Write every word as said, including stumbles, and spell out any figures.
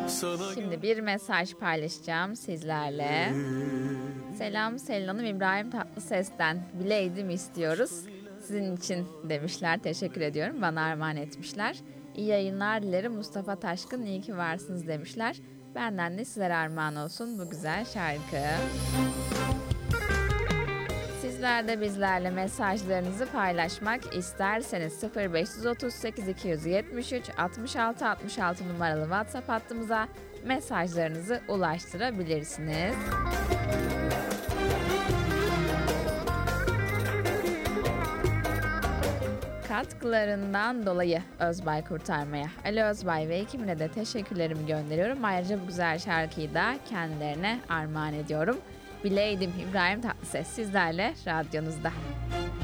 Şimdi bir mesaj paylaşacağım sizlerle. Selam Selin Hanım, İbrahim Tatlıses'ten bileydim istiyoruz. Sizin için demişler. Teşekkür ediyorum. Bana armağan etmişler. İyi yayınlar dilerim. Mustafa Taşkın iyi ki varsınız demişler. Benden de sizlere armağan olsun bu güzel şarkı. Sizler de bizlerle mesajlarınızı paylaşmak isterseniz sıfır beş otuz sekiz iki yetmiş üç altmış altı altmış altı numaralı WhatsApp hattımıza mesajlarınızı ulaştırabilirsiniz. Katkılarından dolayı Özbay Kurtarma'ya, Ali Özbay ve ekibine de teşekkürlerimi gönderiyorum. Ayrıca bu güzel şarkıyı da kendilerine armağan ediyorum. Bileydim İbrahim Tatlıses sizlerle radyonuzda.